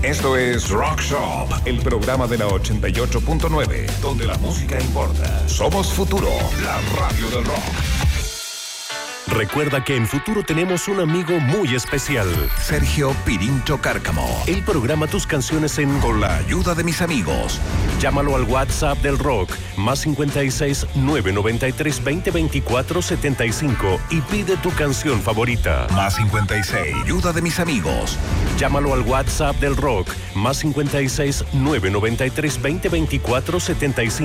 Esto es Rock Shop, el programa de la 88.9, donde la música importa. Somos Futuro, la radio del rock. Recuerda que en Futuro tenemos un amigo muy especial. Sergio Pirincho Cárcamo. Él programa tus canciones con la ayuda de mis amigos. Llámalo al WhatsApp del rock, más 56 993 20 24 75 y pide tu canción favorita. Más 56, ayuda de mis amigos. Llámalo al WhatsApp del rock, más 56 993 20 24 75.